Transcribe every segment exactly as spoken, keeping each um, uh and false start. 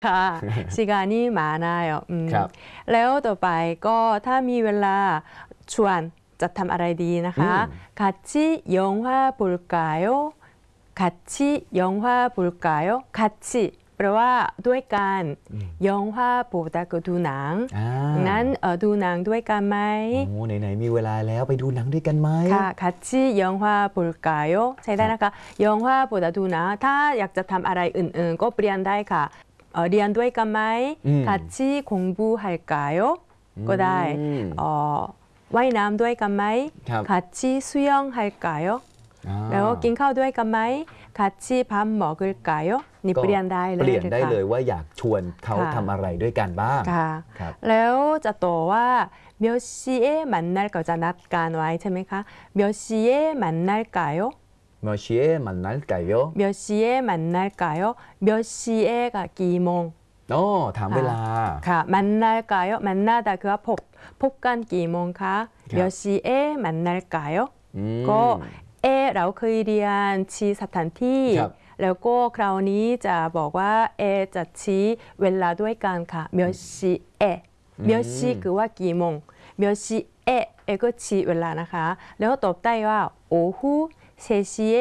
ค่ะ시간이많아요อืมแล้วต่อไปก็ถ้ามีเวลาชวนจะทำอะไรดีนะคะ같이영화볼까요같이영화볼까요같이แปลว่าด้วยกันยองฮวาปูตาก็ดูหนังนั้นเออดูหนังด้วยกันไหมโอ้ไหนๆมีเวลาแล้วไปดูหนังด้วยกันไหมค่ะ같이영화볼까요ใช่ได้นะคะยองฮวาปูตาดูหนังถ้าอยากจะทำอะไรอื่นๆก็เปลี่ยนได้ค่ะเออเรียนด้วยกันไหม같이공부할까요ก็ได้เออว่ายน้ำด้วยกันไหม같이수영할까요แล้วกินข้าวด้วยกันไหม같이밥먹을까요นี่เปลี่ยนได้เลยเปลี่ยนได้เลยว่าอยากชวนเขาทำอะไรด้วยกันบ้างแล้วจะต่อว่า몇 시에 만날까จะนัดกันไว้ใช่ไหมคะ몇 시에 만날까요 몇 시에 만날까요 몇 시에 만날까요 몇 시에 가กี่โมงโอ้ถามเวลาค่ะ만날까요 만나다คือว่าพบพบกันกี่โมงคะ몇 시에 만날까요ก็เอเราเคยเรียนชี้สถานที่แล้วก็คราวนี้จะบอกว่าเอจะชี้เวลาด้วยกันค่ะ몇 시에 몇 시คือว่ากี่โมง몇 시에เอก็ชี้เวลานะคะแล้วตอบได้ว่า오후 세 시에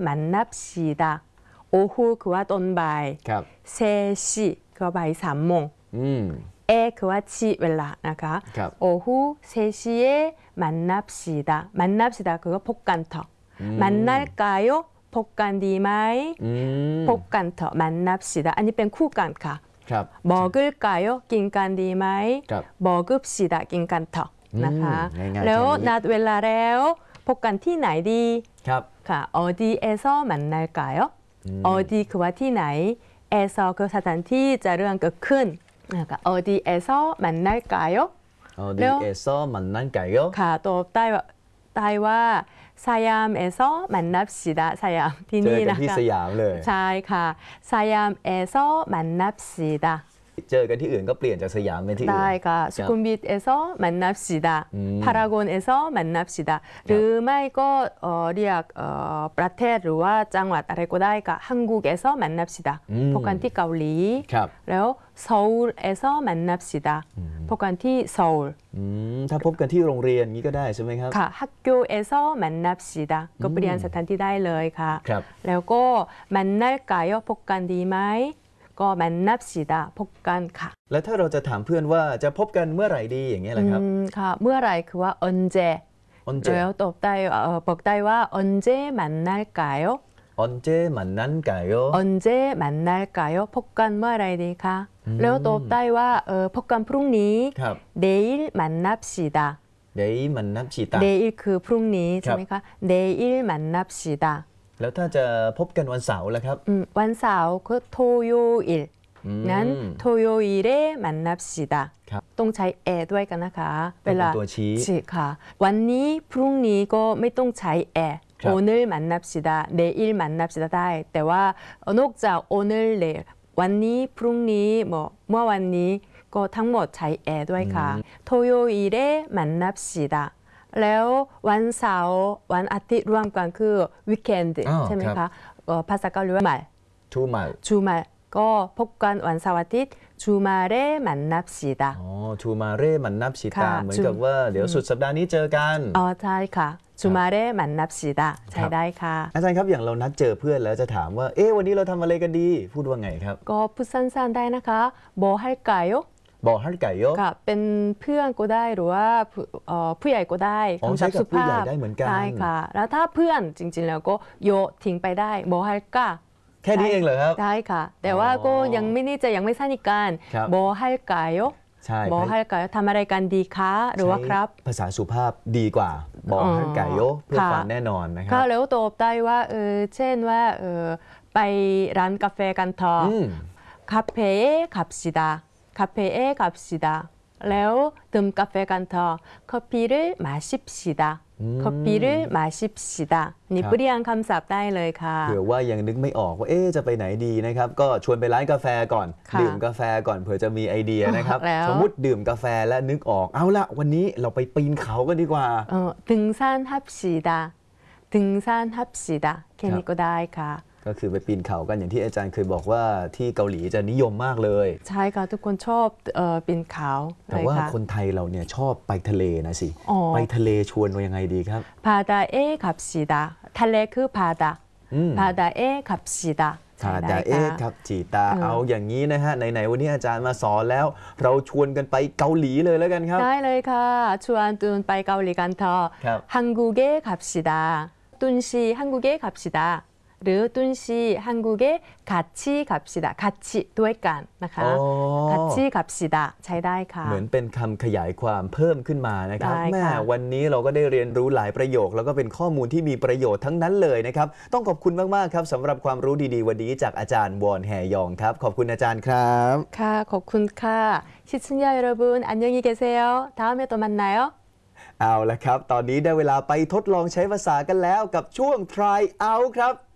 만납시다โอฮูคือว่าตอนบ่ายเซชิคือว่าบ่ายสามโมงเอคือว่าชี้เวลานะคะโอฮูเซชิเอมันนับสีดามันนับสีดาคือว่าพบกันเถอะมันนัดกายพบกันดีไหมพบกันเถอะมันนับสีดาอันนี้เป็นคู่กันค่ะบอกึกายกินกันดีไหมบอกึบสีดากินกันเถอะนะคะแล้วนัดเวลาแล้วพบกันที่ไหนดีค่ะอดีเอซอมันนัดกายอดีคือว่าที่ไหนเอซอคือสถานที่จะเรื่องเกิดขึ้นนะคะอดีเอซอมันนัดกายอดีเอซอมันนัดกายค่ะตอบได้ว่าได้ว่าสยามเอซอมันนับสีดาสยามที่นี่นะคะเจอกันที่สยามเลยใช่ค่ะสยามเอซอมันนับสีดาเจอกันที่อื่นก็เปลี่ยนจากสยามเป็นที่อื่นได้ค่ะสุขุมวิทเอซอมันนับสีดาพารากอนเอซอมันนับสีดาหรือไม่ก็เรียกประเทศหรือว่าจังหวัดอะไรก็ได้ค่ะฮังกุกเอซอมันนับสีดาพบกันที่เกาหลีแล้วโซลเอซอมันนับสีดาพบกันที่โซลถ้าพบกันที่โรงเรียนนี้ก็ได้ใช่ไหมครับค่ะฮักโกเอซอมันนับสีดาก็เปลี่ยนสถานที่ได้เลยค่ะแล้วก็มันนัดกายพบกันดีไหมก็มันนับสีดาพบกันค่ะแล้วถ้าเราจะถามเพื่อนว่าจะพบกันเมื่อไหร่ดีอย่างเงี้ยแหละครับค่ะเมื่อไหร่คือว่า언제แล้วตอบได้บอกได้ว่า언제 만날까요 언제 만날까요 언제 만날까요พบกันเมื่อไหร่ดีคะแล้วตอบได้ว่าเออพบกันพรุ่งนี้내일 만납시다 내일 만납시다 내일คือพรุ่งนี้ใช่ไหมคะ내일 만납시다 แล้วถ้าจะพบกันวันเสาร์ล่ะครับวันเสาร์คือโทโยอิลงั้นโทโยอิเรมันนับสีดาต้องใช้แอด้วยกันนะคะเวลาตัวชี้ค่ะวันนี้พรุ่งนี้ก็ไม่ต้องใช้แอโอเนลมันนับสีดาเดอิลมันนับสีดาได้แต่ว่านอกจากโอเนลเลวันนี้พรุ่งนี้เมื่อวันนี้ก็ทั้งหมดใช้แอด้วยค่ะโทโยอิเรมันนับสีดาแล้ววันเสาร์วันอาทิตย์รวมกันคือวีคเอนด์ใช่ไหมคะภาษาเกาหลีว่าmal ชูมาชูมาก็พบกันวันเสาร์อาทิตย์ชูมาเร่มันนับสีดาอ๋อชูมาเร่มันนับสีดาเหมือนกับว่าเดี๋ยวสุดสัปดาห์นี้เจอกันอ๋อใช่ค่ะชูมาเร่มันนับสีดาใช่ได้ค่ะอาจารย์ครับอย่างเรานัดเจอเพื่อนแล้วจะถามว่าเอ๊ะวันนี้เราทำอะไรกันดีพูดว่าไงครับก็พูดสั้นๆได้นะคะโบให้ไก่บอกให้ไก่โยค่ะเป็นเพื่อนก็ได้หรือว่าผู้ใหญ่ก็ได้คำศัพท์สุภาพได้เหมือนกันใช่ค่ะแล้วถ้าเพื่อนจริงๆแล้วก็โยทิ้งไปได้บอกให้ก้าแค่นี้เองเหรอครับใช่ค่ะแต่ว่าก็ยังไม่นี่จะยังไม่สนิทกันบอกให้ไก่โยบอกให้ไก่ทำอะไรกันดีคะหรือว่าครับภาษาสุภาพดีกว่าบอกให้ไก่โยเพื่อความแน่นอนนะครับก็แล้วตอบได้ว่าเออเช่นว่าเออไปร้านกาแฟกันเถอะคาเฟ่ขับสิดา카페에 갑시다. แล้วดื่มกาแฟกันเถอะ커피를 마십시다. 커피를 마십시다. นี่เปลี่ยนคำศัพท์ได้เลยค่ะเผื่อว่ายังนึกไม่ออกว่าเอ๊ะจะไปไหนดีนะครับก็ชวนไปร้านกาแฟก่อนดื่มกาแฟก่อนเผื่อจะมีไอเดียนะครับสมมุติดื่มกาแฟและนึกออกเอาละวันนี้เราไปปีนเขากันดีกว่า 등산합시다. 등산합시다.แค่นี้ก็ได้ค่ะก็คือไปปีนเขากันอย่างที่อาจารย์เคยบอกว่าที่เกาหลีจะนิยมมากเลยใช่ค่ะทุกคนชอบเอ่อปีนเขาแต่ว่าคนไทยเราเนี่ยชอบไปทะเลนะสิไปทะเลชวนว่ายังไงดีครับ 바다에갑시다ทะเลคือ바다바다에갑시다 พาดาเอ๊ครับจีตาเอาอย่างนี้นะฮะไหนๆวันนี้อาจารย์มาสอนแล้วเราชวนกันไปเกาหลีเลยแล้วกันครับได้เลยค่ะชวนตุนไปเกาหลีกันเถอะฮังกูเกะขับสิดาตุนชีฮังกูเกะขับสิดาหรือตุนชีฮังกูเกะกัดชีขับสิดากัดชีด้วยกันนะคะกัดชีขับสิดาใช้ได้ค่ะเหมือนเป็นคำขยายความเพิ่มขึ้นมานะครับแม่วันนี้เราก็ได้เรียนรู้หลายประโยคแล้วก็เป็นข้อมูลที่มีประโยชน์ทั้งนั้นเลยนะครับต้องขอบคุณมากๆครับสำหรับความรู้ดีๆวันนี้จากอาจารย์วอนแฮยองครับขอบคุณอาจารย์ครับค่ะขอบคุณค่ะ시청자여러분안녕히계세요다음에또만나요 เอาละครับตอนนี้ได้เวลาไปทดลองใช้ภาษากันแล้วกับช่วง try out ครับ